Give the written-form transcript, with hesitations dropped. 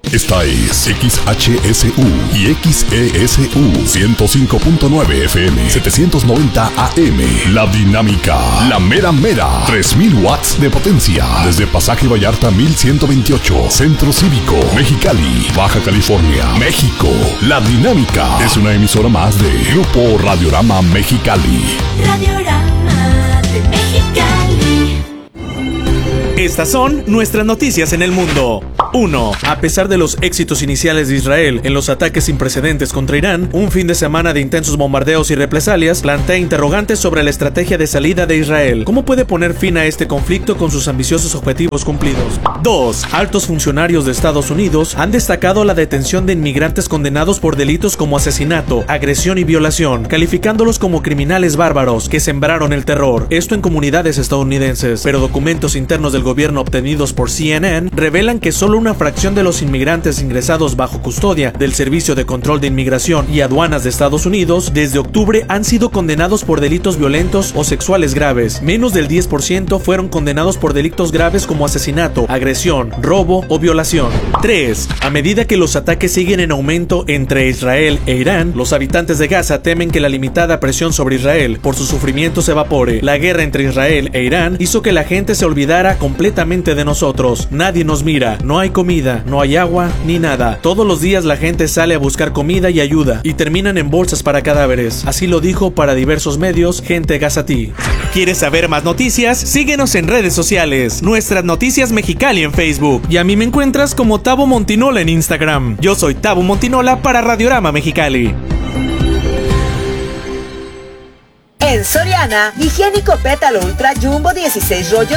Esta es XHSU y XESU 105.9 FM 790 AM. La Dinámica, la mera mera, 3000 watts de potencia. Desde Pasaje Vallarta 1128, Centro Cívico, Mexicali, Baja California, México. La Dinámica es una emisora más de Grupo Radiorama Mexicali. Radiorama de Mexicali. Estas son nuestras noticias en el mundo. 1. A pesar de los éxitos iniciales de Israel en los ataques sin precedentes contra Irán, un fin de semana de intensos bombardeos y represalias plantea interrogantes sobre la estrategia de salida de Israel. ¿Cómo puede poner fin a este conflicto con sus ambiciosos objetivos cumplidos? 2. Altos funcionarios de Estados Unidos han destacado la detención de inmigrantes condenados por delitos como asesinato, agresión y violación, calificándolos como criminales bárbaros que sembraron el terror. Esto en comunidades estadounidenses, pero documentos internos del gobierno obtenidos por CNN revelan que solo una fracción de los inmigrantes ingresados bajo custodia del Servicio de Control de Inmigración y Aduanas de Estados Unidos desde octubre han sido condenados por delitos violentos o sexuales graves. Menos del 10% fueron condenados por delitos graves como asesinato, agresión, robo o violación. 3. A medida que los ataques siguen en aumento entre Israel e Irán, los habitantes de Gaza temen que la limitada presión sobre Israel por su sufrimiento se evapore. La guerra entre Israel e Irán hizo que la gente se olvidara completamente de nosotros. Nadie nos mira, no hay comida, no hay agua, ni nada. Todos los días la gente sale a buscar comida y ayuda, y terminan en bolsas para cadáveres. Así lo dijo para diversos medios gente gazatí. ¿Quieres saber más noticias? Síguenos en redes sociales. Nuestras Noticias Mexicali en Facebook. Y a mí me encuentras como Tabo Montinola en Instagram. Yo soy Tabo Montinola para Radiorama Mexicali. En Soriana, higiénico pétalo ultra jumbo 16 rollos